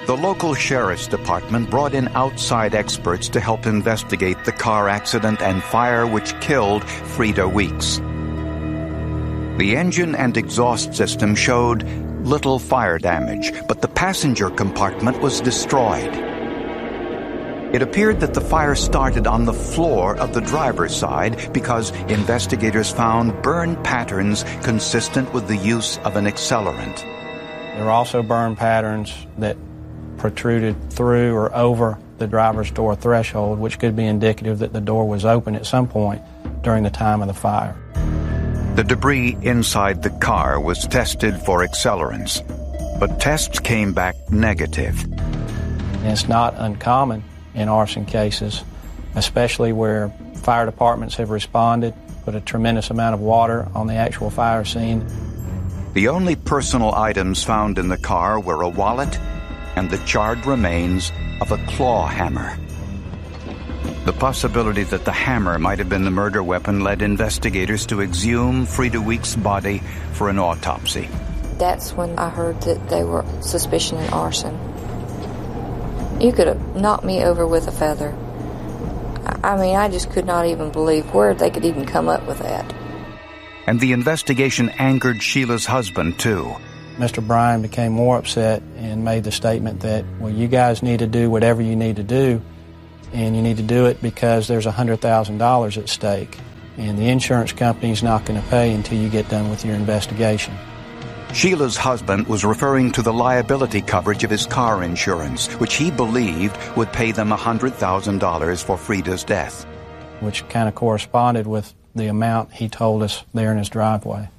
The local sheriff's department brought in outside experts to help investigate the car accident and fire which killed Frida Weeks. The engine and exhaust system showed little fire damage, but the passenger compartment was destroyed. It appeared that the fire started on the floor of the driver's side because investigators found burn patterns consistent with the use of an accelerant. There were also burn patterns that protruded through or over the driver's door threshold, which could be indicative that the door was open at some point during the time of the fire. The debris inside the car was tested for accelerants, but tests came back negative. And it's not uncommon in arson cases, especially where fire departments have responded, put a tremendous amount of water on the actual fire scene. The only personal items found in the car were a wallet and the charred remains of a claw hammer. The possibility that the hammer might have been the murder weapon led investigators to exhume Frida Weeks' body for an autopsy. That's when I heard that they were suspicioning arson. You could have knocked me over with a feather. I mean, I just could not even believe where they could even come up with that. And the investigation angered Sheila's husband, too. Mr. Bryan became more upset and made the statement that, well, you guys need to do whatever you need to do, and you need to do it because there's $100,000 at stake, and the insurance company's not going to pay until you get done with your investigation. Sheila's husband was referring to the liability coverage of his car insurance, which he believed would pay them $100,000 for Frida's death. Which kind of corresponded with the amount he told us there in his driveway.